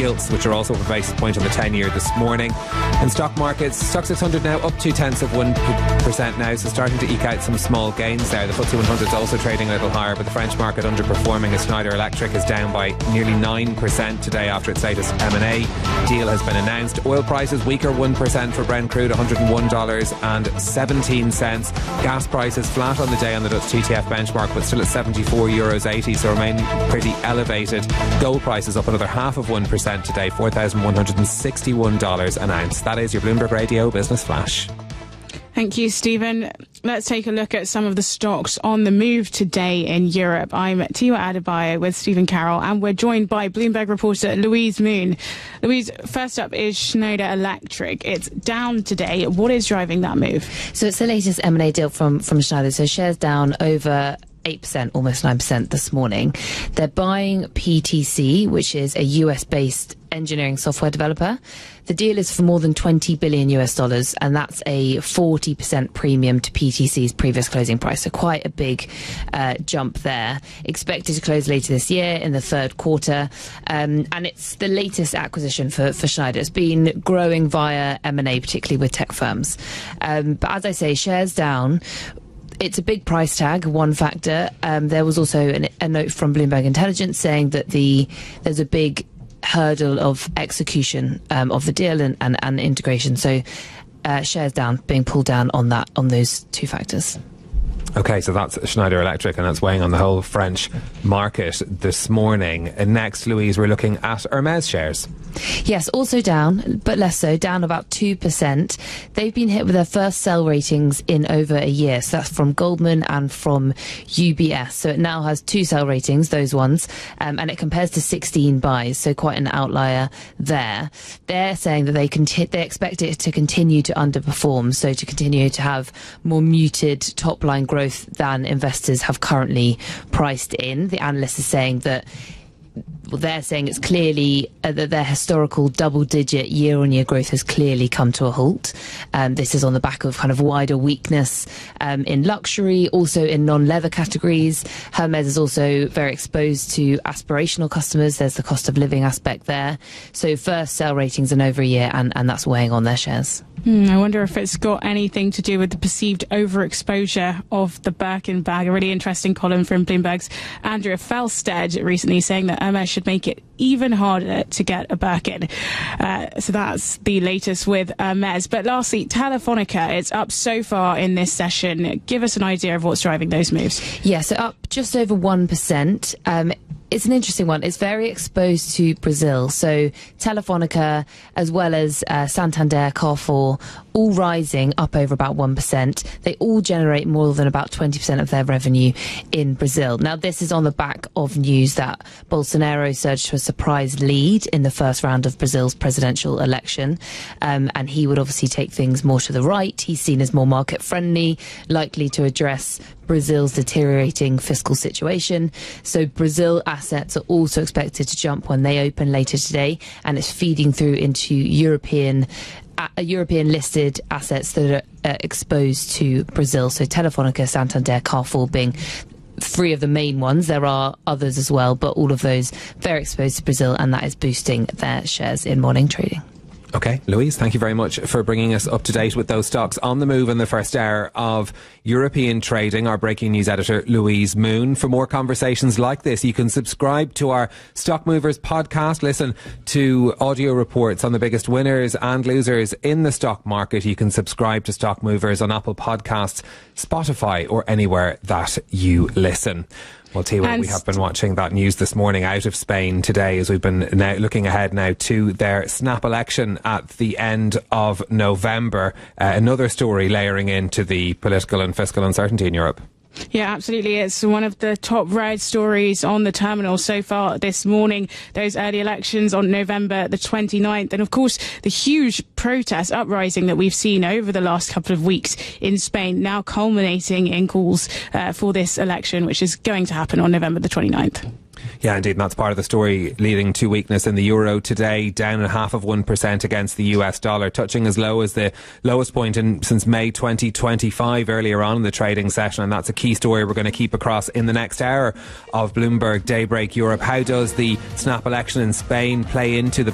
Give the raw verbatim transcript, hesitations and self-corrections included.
gilts, which are also up a basis point on the ten-year this morning. In stock markets, Stock six hundred now up two tenths of one percent now, so starting to eke out some small gains there. The F T S E one hundred is also trading a little higher, but the French market underperforming as Schneider Electric is down by nearly nine percent today after its latest M and A deal has been announced. Oil prices weaker one percent for Brent crude, one hundred one dollars and seventeen cents. Gas prices flat on the day on the Dutch T T F benchmark, but still at seventy-four euros eighty, so remain pretty elevated. Gold prices up another half of one percent today, four thousand one hundred sixty-one dollars an ounce. That is your Bloomberg Radio Business Flash. Thank you, Stephen. Let's take a look at some of the stocks on the move today in Europe. I'm Tiwa Adebayo with Stephen Carroll, and we're joined by Bloomberg reporter Louise Moon. Louise, first up is Schneider Electric. It's down today. What is driving that move? So it's the latest M and A deal from, from Schneider. So shares down over eight percent, almost nine percent this morning. They're buying P T C, which is a U S-based engineering software developer. The deal is for more than twenty billion US dollars, and that's a forty percent premium to P T C's previous closing price. So quite a big uh, jump there. Expected to close later this year in the third quarter. Um, and it's the latest acquisition for, for Schneider. It's been growing via M and A, particularly with tech firms. Um, but as I say, shares down. It's a big price tag, one factor. Um, there was also an, a note from Bloomberg Intelligence saying that the there's a big hurdle of execution um, of the deal and, and, and integration. So uh, shares down, being pulled down on that, on those two factors. Okay, so that's Schneider Electric, and that's weighing on the whole French market this morning. And next, Louise, we're looking at Hermes shares. Yes, also down, but less so, down about two percent. They've been hit with their first sell ratings in over a year. So that's from Goldman and from U B S. So it now has two sell ratings, those ones, um, and it compares to sixteen buys, so quite an outlier there. They're saying that they conti- they expect it to continue to underperform, so to continue to have more muted top-line growth than investors have currently priced in. The analyst is saying that Well, they're saying it's clearly uh, that their historical double-digit year-on-year growth has clearly come to a halt. Um, this is on the back of kind of wider weakness um, in luxury, also in non-leather categories. Hermes is also very exposed to aspirational customers. There's the cost of living aspect there. So first sell ratings in over a year, and, and that's weighing on their shares. Hmm, I wonder if it's got anything to do with the perceived overexposure of the Birkin bag. A really interesting column from Bloomberg's Andrea Felstead recently saying that Hermes should make it even harder to get a Birkin. Uh, so that's the latest with Hermes. But lastly, Telefonica, it's up so far in this session. Give us an idea of what's driving those moves. Yeah, so up just over one percent. Um, It's an interesting one. It's very exposed to Brazil. So Telefonica, as well as uh, Santander, Carrefour, all rising up over about one percent. They all generate more than about twenty percent of their revenue in Brazil. Now, this is on the back of news that Bolsonaro surged to a surprise lead in the first round of Brazil's presidential election. Um, and he would obviously take things more to the right. He's seen as more market friendly, likely to address Brazil's deteriorating fiscal situation. So Brazil assets are also expected to jump when they open later today, and it's feeding through into European uh, European listed assets that are uh, exposed to Brazil. So Telefonica, Santander, Carrefour being three of the main ones. There are others as well, but all of those very exposed to Brazil, and that is boosting their shares in morning trading. Okay, Louise, thank you very much for bringing us up to date with those stocks on the move in the first hour of European trading. Our breaking news editor, Louise Moon. For more conversations like this, you can subscribe to our Stock Movers podcast. Listen to audio reports on the biggest winners and losers in the stock market. You can subscribe to Stock Movers on Apple Podcasts, Spotify, or anywhere that you listen. Well, Tiwa, we have been watching that news this morning out of Spain today as we've been now looking ahead now to their snap election at the end of November. Uh, another story layering into the political and fiscal uncertainty in Europe. Yeah, absolutely. It's one of the top read stories on the terminal so far this morning. Those early elections on November the twenty-ninth. And of course, the huge protest uprising that we've seen over the last couple of weeks in Spain, now culminating in calls uh, for this election, which is going to happen on November the twenty-ninth. Yeah, indeed, and that's part of the story leading to weakness in the euro today, down a half of one percent against the U S dollar, touching as low as the lowest point in since May twenty twenty-five earlier on in the trading session, and that's a key story we're going to keep across in the next hour of Bloomberg Daybreak Europe. How does the snap election in Spain play into the